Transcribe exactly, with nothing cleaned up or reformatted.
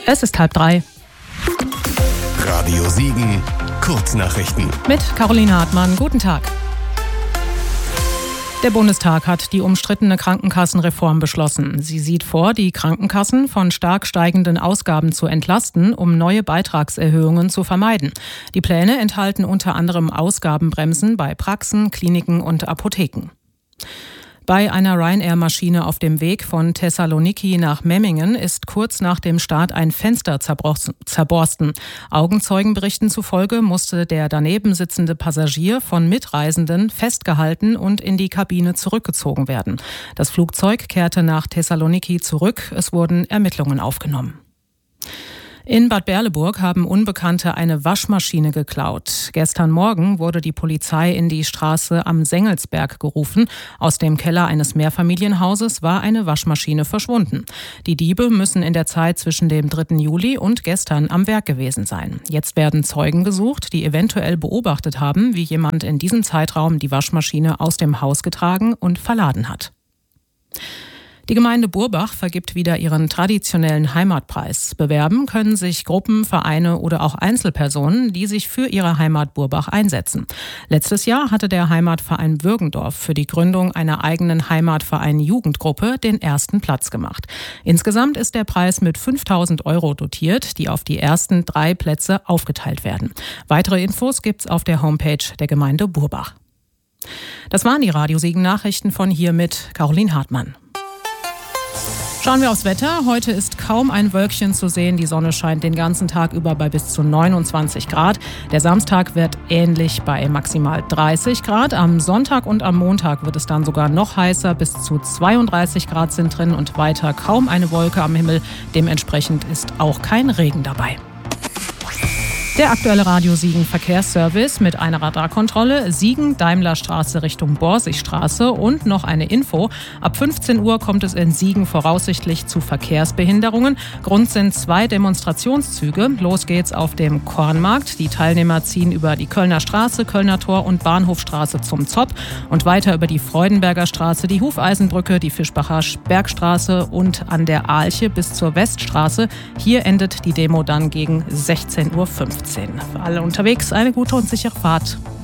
Es ist halb drei. Radio Siegen, Kurznachrichten. Mit Caroline Hartmann. Guten Tag. Der Bundestag hat die umstrittene Krankenkassenreform beschlossen. Sie sieht vor, die Krankenkassen von stark steigenden Ausgaben zu entlasten, um neue Beitragserhöhungen zu vermeiden. Die Pläne enthalten unter anderem Ausgabenbremsen bei Praxen, Kliniken und Apotheken. Bei einer Ryanair-Maschine auf dem Weg von Thessaloniki nach Memmingen ist kurz nach dem Start ein Fenster zerborsten. Augenzeugenberichten zufolge musste der daneben sitzende Passagier von Mitreisenden festgehalten und in die Kabine zurückgezogen werden. Das Flugzeug kehrte nach Thessaloniki zurück. Es wurden Ermittlungen aufgenommen. In Bad Berleburg haben Unbekannte eine Waschmaschine geklaut. Gestern Morgen wurde die Polizei in die Straße am Sengelsberg gerufen. Aus dem Keller eines Mehrfamilienhauses war eine Waschmaschine verschwunden. Die Diebe müssen in der Zeit zwischen dem dritten Juli und gestern am Werk gewesen sein. Jetzt werden Zeugen gesucht, die eventuell beobachtet haben, wie jemand in diesem Zeitraum die Waschmaschine aus dem Haus getragen und verladen hat. Die Gemeinde Burbach vergibt wieder ihren traditionellen Heimatpreis. Bewerben können sich Gruppen, Vereine oder auch Einzelpersonen, die sich für ihre Heimat Burbach einsetzen. Letztes Jahr hatte der Heimatverein Würgendorf für die Gründung einer eigenen Heimatverein-Jugendgruppe den ersten Platz gemacht. Insgesamt ist der Preis mit fünftausend Euro dotiert, die auf die ersten drei Plätze aufgeteilt werden. Weitere Infos gibt's auf der Homepage der Gemeinde Burbach. Das waren die Radio Siegen Nachrichten von hier mit Caroline Hartmann. Schauen wir aufs Wetter. Heute ist kaum ein Wölkchen zu sehen. Die Sonne scheint den ganzen Tag über bei bis zu neunundzwanzig Grad. Der Samstag wird ähnlich bei maximal dreißig Grad. Am Sonntag und am Montag wird es dann sogar noch heißer. Bis zu zweiunddreißig Grad sind drin und weiter kaum eine Wolke am Himmel. Dementsprechend ist auch kein Regen dabei. Der aktuelle Radio Siegen Verkehrsservice mit einer Radarkontrolle, Siegen-Daimlerstraße Richtung Borsigstraße und noch eine Info. Ab fünfzehn Uhr kommt es in Siegen voraussichtlich zu Verkehrsbehinderungen. Grund sind zwei Demonstrationszüge. Los geht's auf dem Kornmarkt. Die Teilnehmer ziehen über die Kölner Straße, Kölner Tor und Bahnhofstraße zum Zopp und weiter über die Freudenberger Straße, die Hufeisenbrücke, die Fischbacher Bergstraße und an der Aalche bis zur Weststraße. Hier endet die Demo dann gegen sechzehn Uhr fünfzehn. Für alle unterwegs eine gute und sichere Fahrt.